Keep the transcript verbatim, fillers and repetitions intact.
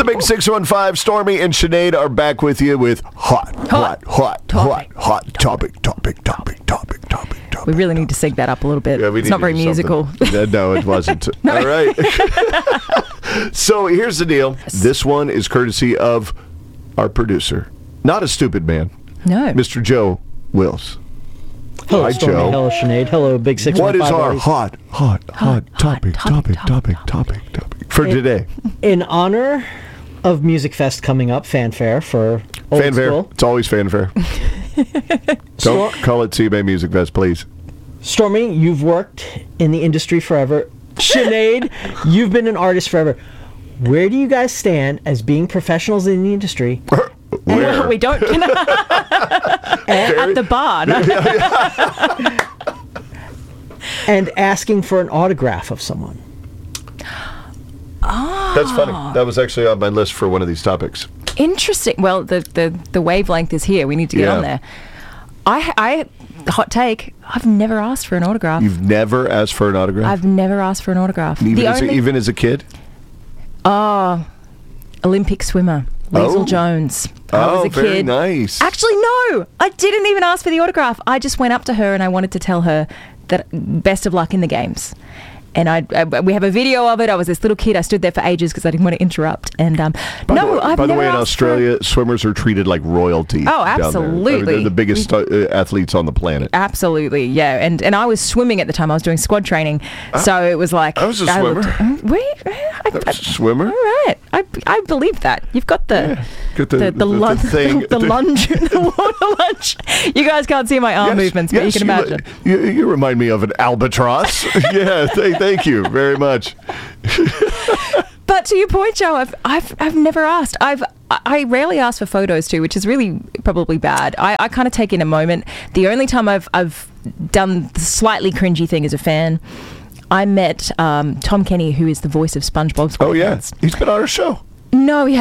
the Big six one five. Stormy and Sinead are back with you with hot, hot, hot, Topic. hot, hot topic, topic, topic, topic, topic, topic. We really need to sync that up a little bit. Yeah, we it's need not to very do musical. something. No, it wasn't. No. All right. So here's the deal. This one is courtesy of our producer. Not a stupid man. No. Mister Joe Wills. Hello, Hi, Stormy. Joe. Hello, Sinead. Hello, Big Six What One is Five. our buddies. hot, hot, hot, topic, topic, topic, topic, topic, for today? In honor of Music Fest coming up, fanfare for old Fanfare. school. It's always fanfare. Don't call it C B A Music Fest, please. Stormy, you've worked in the industry forever. Sinead, you've been an artist forever. Where do you guys stand as being professionals in the industry? Where? We don't. At the bar. No? And asking for an autograph of someone. That's funny. That was actually on my list for one of these topics. Interesting. Well, the, the, the wavelength is here. We need to get Yeah. on there. I, I, hot take, I've never asked for an autograph. You've never asked for an autograph? I've never asked for an autograph. even, the as a, only, even as a kid? Oh, Olympic swimmer, Liesl Oh. Jones. I Oh, was a very kid. nice. Actually, no. I didn't even ask for the autograph. I just went up to her and I wanted to tell her that best of luck in the games. And I, I we have a video of it. I was this little kid. I stood there for ages because I didn't want to interrupt. And um, By no, the way, I've by the never way in asked for- Australia, swimmers are treated like royalty. Oh, down there. I mean, absolutely. they're the biggest uh, athletes on the planet. Absolutely, yeah. And and I was swimming at the time. I was doing squad training, so it was like I was a swimmer. Looked, wait, I, I was a swimmer. All right, I I believe that you've got the Yeah, got the- the, the- the lun- thing- the, lunge, the water lunge. You guys can't see my arm Yes, movements, but yes, you can imagine. You, you remind me of an albatross. yeah, th- thank you very much. But to your point, Joe, I've I've I've never asked. I've I rarely ask for photos too, which is really probably bad. I, I kind of take in a moment. The only time I've I've done the slightly cringy thing as a fan, I met um, Tom Kenny, who is the voice of SpongeBob SquarePants. Oh, yeah. He's been on our show. No, he